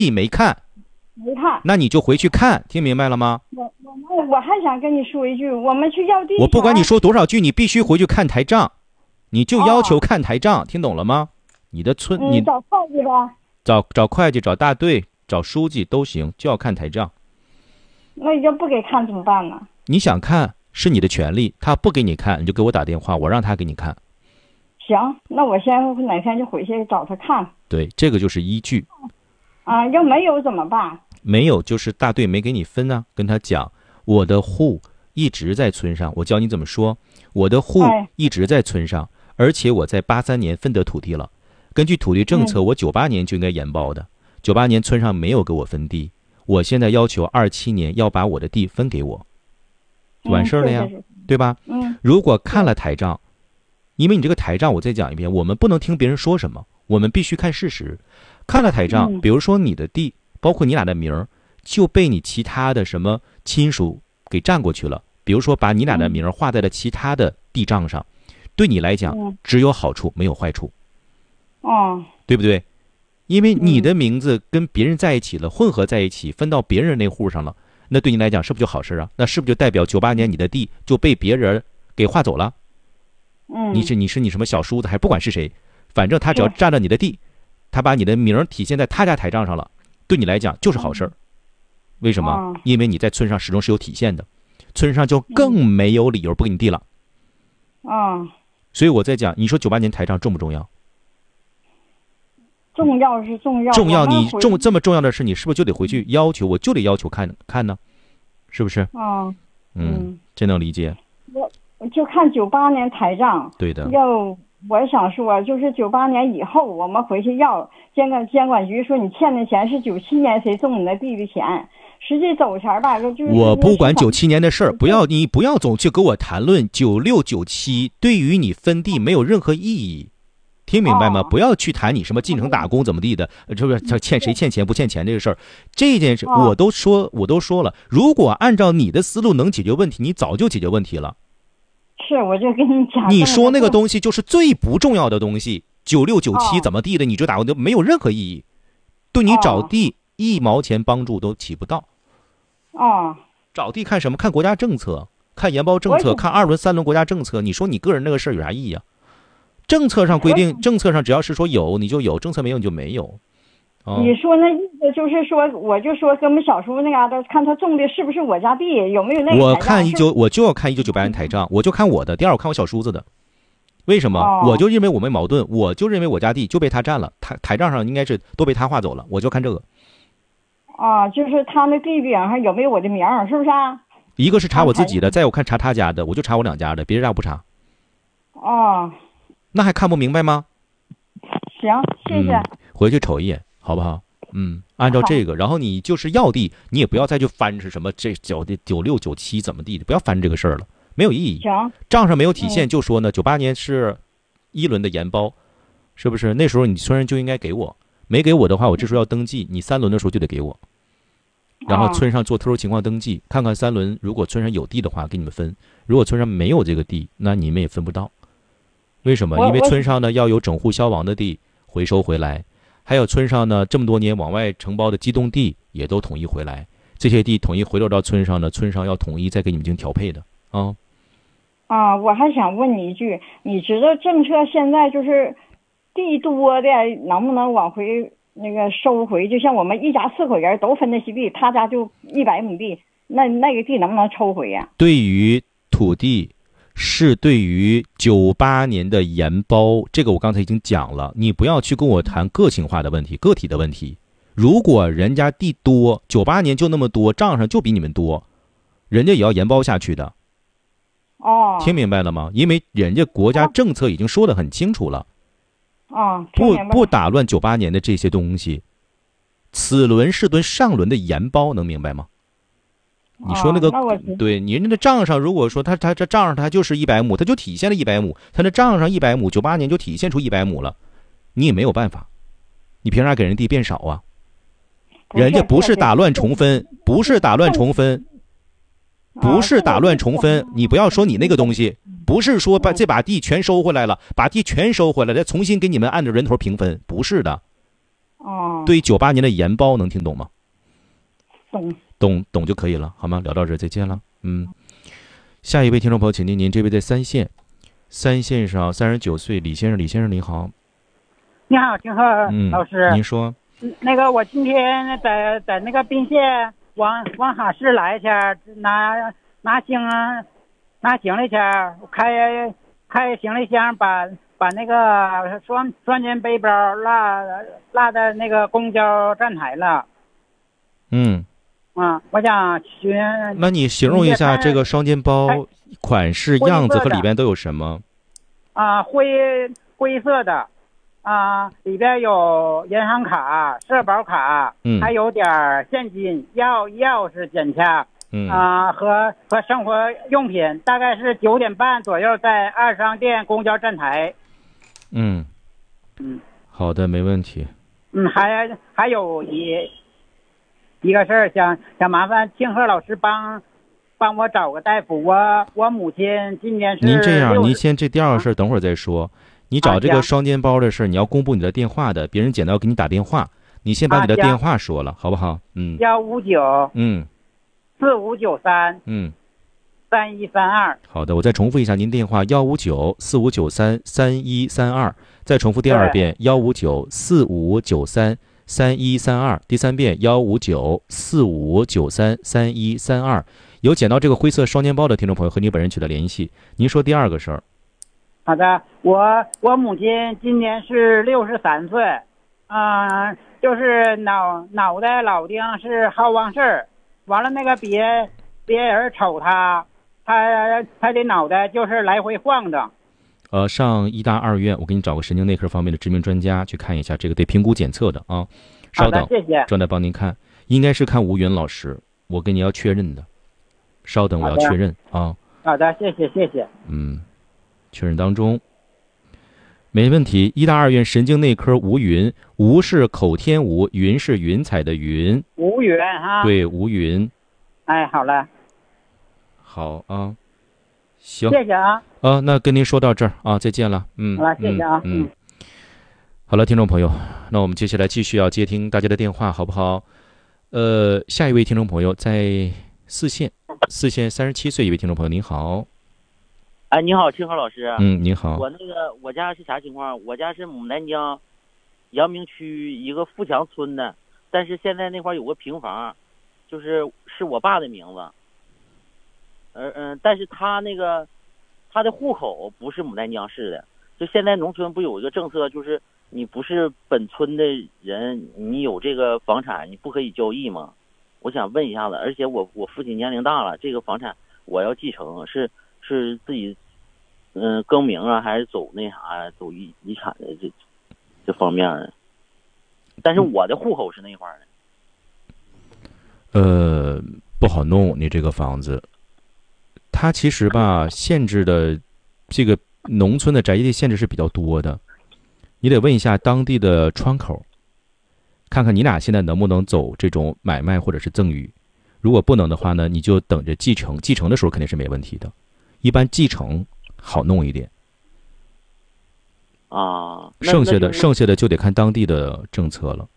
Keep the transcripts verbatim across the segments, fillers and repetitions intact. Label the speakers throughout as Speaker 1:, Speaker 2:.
Speaker 1: 地没看，
Speaker 2: 没看，
Speaker 1: 那你就回去看，听明白了吗？
Speaker 2: 我我们我还想跟你说一句，我们去要地，
Speaker 1: 我不管你说多少句，你必须回去看台账，你就要求看台账，哦、听懂了吗？你的村，
Speaker 2: 嗯、
Speaker 1: 你
Speaker 2: 找会计吧，
Speaker 1: 找找会计，找大队，找书记都行，就要看台账。
Speaker 2: 那要不给看怎么办呢？
Speaker 1: 你想看是你的权利，他不给你看，你就给我打电话，我让他给你看。
Speaker 2: 行，那我先哪天就回去找他看。
Speaker 1: 对，这个就是依据。
Speaker 2: 啊，要没有怎么办？
Speaker 1: 没有就是大队没给你分啊，跟他讲，我的户一直在村上，我教你怎么说，我的户一直在村上，哎、而且我在八三年分得土地了。根据土地政策，嗯、我九八年就应该延包的，九八年村上没有给我分地，我现在要求二七年要把我的地分给我，完事儿了呀，
Speaker 2: 嗯、
Speaker 1: 对吧？
Speaker 2: 嗯。
Speaker 1: 如果看了台账，因为你这个台账，我再讲一遍，我们不能听别人说什么，我们必须看事实。看了台账，
Speaker 2: 嗯、
Speaker 1: 比如说你的地，包括你俩的名儿，就被你其他的什么亲属给占过去了。比如说把你俩的名儿划在了其他的地账上，嗯、对你来讲只有好处没有坏处。
Speaker 2: 哦，
Speaker 1: 对不对？因为你的名字跟别人在一起了，嗯、混合在一起，分到别人那户上了，那对你来讲是不是就好事啊？那是不是就代表九八年你的地就被别人给划走了？
Speaker 2: 嗯，
Speaker 1: 你是你是你什么小叔子，还不管是谁，反正他只要占了你的地，他把你的名体现在他家台账上了，对你来讲就是好事。为什么？
Speaker 2: 哦、
Speaker 1: 因为你在村上始终是有体现的，村上就更没有理由不给你地了。
Speaker 2: 啊、哦，
Speaker 1: 所以我在讲，你说九八年台账重不重要？
Speaker 2: 重要是重要，
Speaker 1: 重要你重这么重要的事，你是不是就得回去要求？我就得要求看看呢，是不是？
Speaker 2: 啊、哦，
Speaker 1: 嗯，真能理解。
Speaker 2: 我我就看九八年台账，
Speaker 1: 对的。
Speaker 2: 要我想说，就是九八年以后，我们回去要监管监管局说你欠的钱是九七年谁送你的地的钱，实际走钱吧，就是
Speaker 1: 我不管九七年的事儿，不要你不要总去跟我谈论九六九七，对于你分地没有任何意义。听明白吗？
Speaker 2: 哦、
Speaker 1: 不要去谈你什么进城打工怎么地的，是不是？他欠谁欠钱不欠钱这个事儿，这件事我都说，我都说了。如果按照你的思路能解决问题，你早就解决问题了。
Speaker 2: 是，我就跟你讲，
Speaker 1: 你说那个东西就是最不重要的东西，九六九七怎么地的，你就打工都没有任何意义，对你找地一毛钱帮助都起不到。
Speaker 2: 哦，
Speaker 1: 找地看什么？看国家政策，看研包政策，看二轮、三轮国家政策。你说你个人那个事儿有啥意义啊？政策上规定，政策上只要是说有你就有，政策没有你就没有。
Speaker 2: 哦、你说那意思就是说，我就说跟我们小叔那嘎达，看他种的是不是我家地，有没有那个。
Speaker 1: 我看一九，我就要看一九九八年台账，我就看我的。第二，我看我小叔子的。为什么？
Speaker 2: 哦、
Speaker 1: 我就认为我没矛盾，我就认为我家地就被他占了，台台账上应该是都被他划走了，我就看这个。
Speaker 2: 啊，就是他那地表上有没有我的名儿，是不是啊？
Speaker 1: 一个是查我自己的，再有看查他家的，我就查我两家的，别人家不查。
Speaker 2: 哦。
Speaker 1: 那还看不明白吗？
Speaker 2: 行，谢谢、
Speaker 1: 嗯。回去瞅一眼，好不好？嗯，按照这个，然后你就是要地，你也不要再去翻是什么这九的九六九七怎么地的，不要翻这个事儿了，没有意义。
Speaker 2: 行，
Speaker 1: 账上没有体现，就说呢，九八、嗯、年是一轮的研包，是不是？那时候你村人就应该给我，没给我的话，我这时候要登记，你三轮的时候就得给我。然后村上做特殊情况登记，看看三轮，如果村上有地的话，给你们分；如果村上没有这个地，那你们也分不到。为什么？因为村上呢要有整户消亡的地回收回来，还有村上呢这么多年往外承包的机动地也都统一回来，这些地统一回流到村上呢，村上要统一再给你们进行调配的啊。
Speaker 2: 啊，我还想问你一句，你知道政策现在就是地多的能不能往回那个收回？就像我们一家四口人都分得起地，他家就一百亩地，那那个地能不能抽回呀、啊？
Speaker 1: 对于土地。是对于九八年的研包，这个我刚才已经讲了，你不要去跟我谈个性化的问题、个体的问题。如果人家地多，九八年就那么多，账上就比你们多，人家也要研包下去的。
Speaker 2: 哦，
Speaker 1: 听明白了吗？因为人家国家政策已经说得很清楚了。
Speaker 2: 啊，
Speaker 1: 不不打乱九八年的这些东西。此轮是轮上轮的研包，能明白吗？你说那个，
Speaker 2: 哦、
Speaker 1: 那对你人家的账上，如果说他他这账上他就是一百亩，他就体现了一百亩，他那账上一百亩，九八年就体现出一百亩了，你也没有办法，你凭啥给人地变少啊？人家不是打乱重分，不是打乱重分，不是打乱重分，你不要说你那个东西，不是说把这把地全收回来了，把地全收回来，再重新给你们按照人头平分，不是的。
Speaker 2: 哦，
Speaker 1: 对于九八年的盐包能听懂吗？
Speaker 2: 懂。
Speaker 1: 懂懂就可以了，好吗？聊到这儿，再见了。嗯，下一位听众朋友，请您，您这位在三线，三线上三十九岁李先生，李先生您好。
Speaker 3: 你好，金鹤老师。
Speaker 1: 嗯，您说。
Speaker 3: 那个我今天在在那个宾县往往哈市来去，拿拿行拿行李去，开开行李箱把把那个双双肩背包落落在那个公交站台了。
Speaker 1: 嗯。
Speaker 3: 啊，我想询。
Speaker 1: 那你形容一下这个双肩包款式、样子和里边都有什么？
Speaker 3: 啊，灰灰色的，啊，里边有银行卡、社保卡，
Speaker 1: 嗯，
Speaker 3: 还有点现金、钥钥匙、检查，
Speaker 1: 嗯
Speaker 3: 啊，和和生活用品。大概是九点半左右在二商店公交站台。
Speaker 1: 嗯
Speaker 3: 嗯，
Speaker 1: 好的，没问题。
Speaker 3: 嗯，还还有一。一个事儿，想想麻烦庆贺老师帮帮我找个大夫。我我母亲今年是
Speaker 1: 您这样，
Speaker 3: 六
Speaker 1: 您先这第二个事儿等会儿再说。你找这个双肩包的事儿，你要公布你的电话的，别人捡到给你打电话，你先把你的电话说了，好不好？嗯。
Speaker 3: 幺五九。
Speaker 1: 嗯。
Speaker 3: 四五九三。
Speaker 1: 嗯。
Speaker 3: 三一三二。
Speaker 1: 好的，我再重复一下您电话：幺五九四五九三三一三二。再重复第二遍：幺五九四五九三。三一三二，第三遍幺五九四五九三三一三二，有捡到这个灰色双肩包的听众朋友和您本人取得联系。您说第二个事儿。
Speaker 3: 好的，我我母亲今年是六十三岁，啊、呃，就是脑脑袋老丁是好忘事儿，完了那个别别人瞅他，他他的脑袋就是来回晃荡。
Speaker 1: 呃，上医大二院，我给你找个神经内科方面的知名专家去看一下，这个得评估检测的啊。稍等，
Speaker 3: 谢谢。
Speaker 1: 正在帮您看，应该是看吴云老师，我跟你要确认的。稍等，我要确认啊。
Speaker 3: 好的，谢谢谢谢。
Speaker 1: 嗯，确认当中，没问题。医大二院神经内科吴云，吴是口天吴，云是云彩的云。
Speaker 3: 吴云哈。
Speaker 1: 对，吴云。
Speaker 3: 哎，好了。
Speaker 1: 好啊。行，
Speaker 3: 谢谢啊。
Speaker 1: 啊，那跟您说到这儿啊，再见了。嗯，
Speaker 3: 好了，谢谢啊。
Speaker 1: 嗯，嗯好了，听众朋友，那我们接下来继续要接听大家的电话，好不好？呃，下一位听众朋友在四线，四线三十七岁一位听众朋友，您好。
Speaker 4: 哎，你好，庆贺老师。
Speaker 1: 嗯，你好。
Speaker 4: 我那个我家是啥情况？我家是牡丹江阳明区一个富强村的，但是现在那块有个平房，就是是我爸的名字。呃嗯，但是他那个他的户口不是牡丹江市的，就现在农村不有一个政策，就是你不是本村的人，你有这个房产你不可以交易吗？我想问一下子，而且我我父亲年龄大了，这个房产我要继承，是是自己嗯、呃、更名啊，还是走那啥走遗遗产的这这方面的？但是我的户口是那块
Speaker 1: 的。呃，不好弄，你这个房子。它其实吧，限制的这个农村的宅基地限制是比较多的，你得问一下当地的窗口，看看你俩现在能不能走这种买卖或者是赠与。如果不能的话呢，你就等着继承，继承的时候肯定是没问题的，一般继承好弄一点。
Speaker 4: 啊，
Speaker 1: 剩下的剩下的就得看当地的政策了。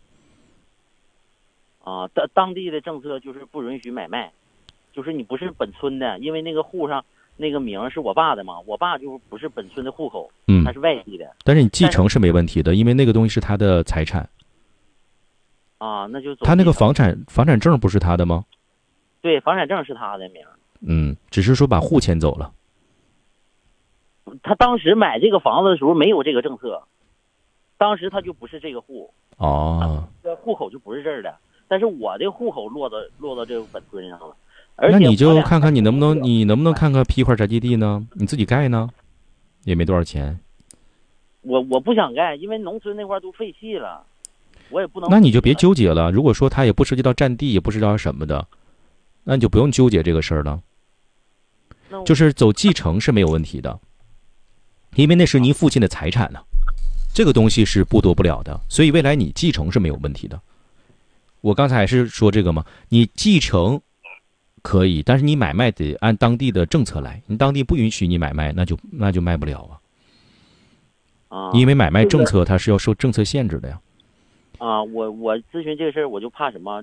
Speaker 4: 啊，当当地的政策就是不允许买卖。就是你不是本村的，因为那个户上那个名是我爸的嘛，我爸就不是本村的户口，
Speaker 1: 嗯，
Speaker 4: 他是外地的。
Speaker 1: 但是你继承是没问题的，因为那个东西是他的财产。
Speaker 4: 啊，那就走。
Speaker 1: 他那个房产房产证不是他的吗？
Speaker 4: 对，房产证是他的名。
Speaker 1: 嗯，只是说把户迁走了。
Speaker 4: 他当时买这个房子的时候没有这个政策，当时他就不是这个户。
Speaker 1: 哦。
Speaker 4: 这户口就不是这儿的，但是我的户口落到落到这个本村上了。
Speaker 1: 那你就看看你能不能，你能不能看看批块宅基地呢？你自己盖呢，也没多少钱。
Speaker 4: 我我不想盖，因为农村那块都废弃了，我也不能。
Speaker 1: 那你就别纠结了。如果说它也不涉及到占地，也不涉及到什么的，那你就不用纠结这个事儿了。就是走继承是没有问题的，因为那是您父亲的财产呢、啊，这个东西是剥夺不了的，所以未来你继承是没有问题的。我刚才还是说这个嘛，你继承可以，但是你买卖得按当地的政策来，你当地不允许你买卖，那就那就卖不了啊。
Speaker 4: 啊，
Speaker 1: 因为买卖政策它是要受政策限制的呀。
Speaker 4: 啊，我我咨询这个事儿，我就怕什么？